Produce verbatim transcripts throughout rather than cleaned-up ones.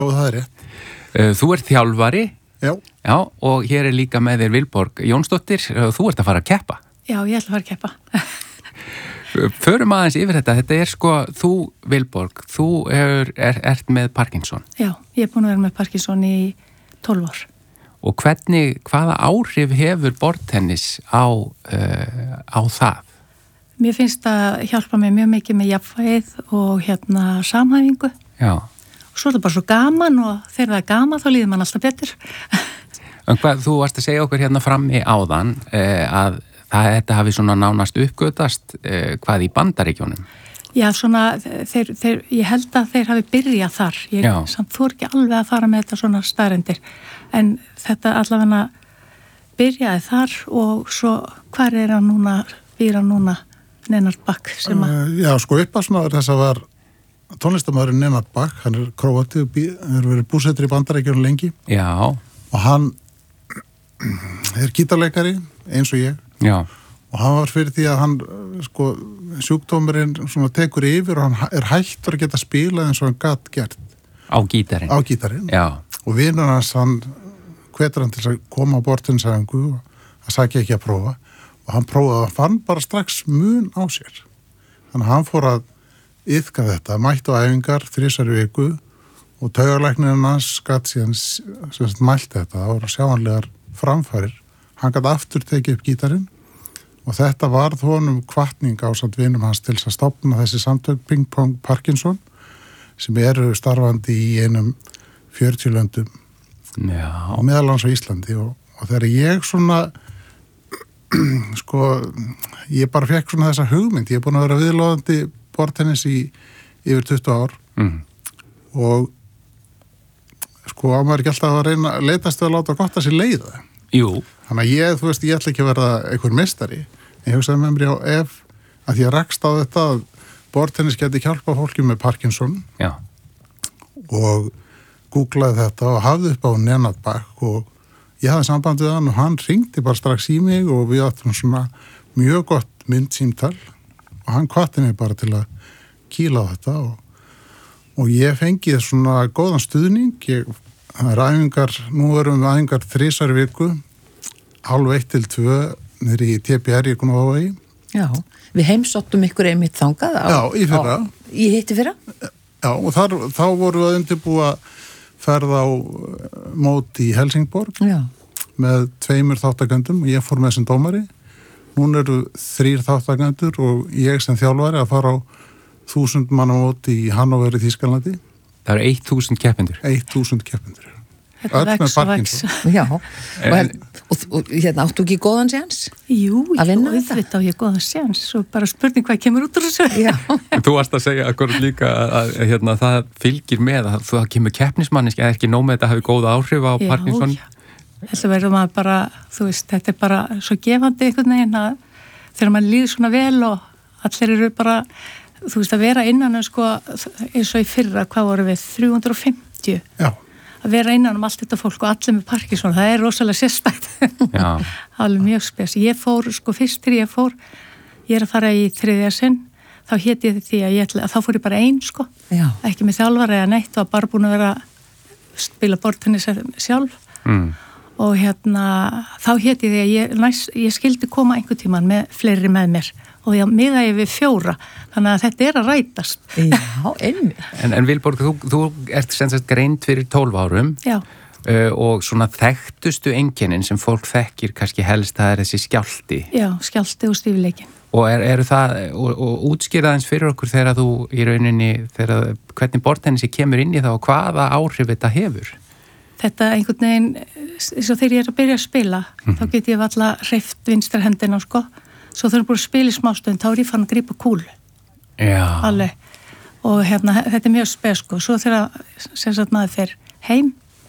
Og það er rétt. Þú ert þjálfari. Já. Já, og hér er líka með þér Vilborg Jónsdóttir. Þú ert að fara að keppa. Já, ég ætla að fara að keppa. Förum aðeins yfir þetta. Þetta er sko, þú Vilborg, þú er, er, ert með Parkinson. Já, ég er búin að vera með Parkinson í tólf ár. Og hvernig, hvaða áhrif hefur borðtennis á, uh, á það? Mér finnst að hjálpa mér mjög mikið með jafnvægið og hérna samhæfingu. Já. Og svo er það bara svo gaman og þegar það er gaman þá líður mann alltaf betur. En hvað, þú varst að segja okkur hérna frammi áðan eh, að það, þetta hafi svona nánast uppgötast eh, hvað í Bandaríkjónum? Já, svona, þeir, þeir, ég held að þeir hafi byrjað þar. Ég Já. samt þú ekki alveg að fara með þetta svona staðrendir. En þetta allavega byrjaði þar og svo hvar er hann núna, býr hann núna Nenad Bakk sem að... Uh, já, sko uppásmaður þess að var tónlistamæðurinn Nenad Bakk, hann er króati og er verið búsettur í Bandaríkjunum lengi. Já. Og hann er gítarleikari eins og ég. Já. Og hann var fyrir því að hann, sko, sjúkdómurinn svona tekur yfir og hann er hættur að geta spilað eins og hann gat gert. Á gítarinn? Á gítarinn. Já. Og vinur hans, hann hvetur hann til að koma á bortinsæðingu og það sækja ekki að prófa. Og hann prófaði að fann bara strax mun á sér. Þannig að hann fór að iðka þetta, mættu æfingar þrisvar í viku og taugalæknirinn hans gat síðan sem sagt mælt þetta. Það voru sjáanlegar framfærir. Hann gat aftur tekið upp gítarinn og þetta var honum hvatning ásamt vinum hans til að stofna þessi samtök Ping Pong Parkinson sem eru starfandi í einum fjörutíu löndum og meðal hans á Íslandi og, og þegar ég svona sko, ég bara fekk svona þessa hugmynd, ég er búin að vera viðlóðandi borðtennis í yfir tuttugu ár mm. og sko á maður ekki alltaf að reyna að leitast að láta gott að sér leiða. Jú. Þannig að ég, þú veist, ég ætla ekki að verða einhver meistari, en ég hugsaði með mér á ef að ég rakst á þetta að borðtennis geti hjálpa fólki með Parkinson. Já. Og googlaði þetta og hafði upp á Nenad Bakk og ég hafði samband við hann og hann ringdi bara strax í mig og við áttum svona mjög gott myndsímtal og hann hvatti mig bara til að kýla á þetta og, og ég fengið svona góðan stuðning. Ég, það er æfingar, nú erum við æfingar þrisvar í viku, hálf eitt til tvö niður í T B R í Gunnarsvogi. Já, við heimsóttum ykkur einmitt þangað á, Já, í fyrra. Á, í hitti fyrra? Já, og þar, þá vorum við að undirbúa ferð á mót í Helsingborg Já. Með tveimur þáttakendum og ég fór með sem dómari. Nún eru þrír þáttakendur og ég sem þjálfari að fara á þúsund manna mót í Hannover í Þýskalandi. Það eru eitt þúsund keppendur. eitt þúsund keppendur. Þetta vex og vex. Já, og, hef, og, og hérna áttu ekki góðan séns? Jú, auðvitað á ég góðan séns og bara spurning hvað kemur út úr þessu. Já. Þú varst að segja akkur líka að, að hérna, það fylgir með að það kemur keppnismanniski að ekki nóg með þetta hafi góða áhrif á já, Parkinson. Já, þetta verður maður bara, þú veist, þetta er bara svo gefandi einhvern veginn að þegar maður líður svona vel og allir eru bara, þú veist, að vera innan sko, eins og í fyrra, hvað voru við, þrjú hundruð og fimmtíu. Já. Að vera innan um allt þetta fólk og allir með Parkinson, það er rosalega sérstætt. Já. Alveg mjög spes. Ég fór, sko fyrst þegar ég fór, ég er að fara í þriðja sinn, þá héti ég því að ég ætla, að þá fór ég bara einn, sko. Já. Ekki með þjálfara eða neitt og bara búin að vera spila borðtennis sjálf. Mm. Og hérna, þá héti ég því að ég, næs, ég skildi koma einhver tíman með fleiri með mér. Og ég miða ég við fjóra, þannig að þetta er að rætast. Já, einmitt. En, en Vilborg, þú, þú ert sem sagt greind fyrir tólf árum Já. Uh, og svona þekktustu einkennin sem fólk þekkir kannski helst, það er þessi skjálti. Já, skjálti og stífleikin. Og er, eru það, og, og útskýrða eins fyrir okkur þegar þú í rauninni, þegar, hvernig borðtennissi kemur inn í það og hvaða áhrif þetta hefur? Þetta einhvern veginn, eins og þegar ég er að byrja að spila, mm-hmm. þá get ég valla hreift vinstra hendina, sko. Svo þegar ég búin að spila í smástöðin, þá er ég fann að grípa kúlu. Já. Alveg. Og hérna, þetta er mjög spes, sko. Svo þegar, sem sagt, maður fer heim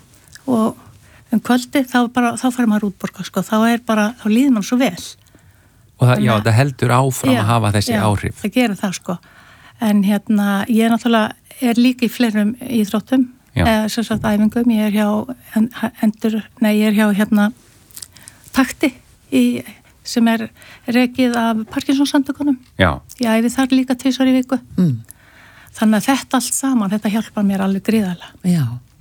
og um kvöldi, þá bara, þá fær maður útborga, sko. Þá er bara, þá líður mann svo vel. Og það, já, það heldur áfram já, að hafa þessi já, áhrif. Já, það gerir það, sko. En hérna, ég er náttúrulega, er líka í fleirum íþróttum, eða sem sagt, æfingum. Ég er hjá, endur, nei, ég er hjá, hérna, takti í sem er rekið af Parkinson-samtökunum. Já. Ég æfi þar líka tvisvar í viku. Mm. Þannig að þetta allt saman, þetta hjálpar mér alveg gríðarlega. Já.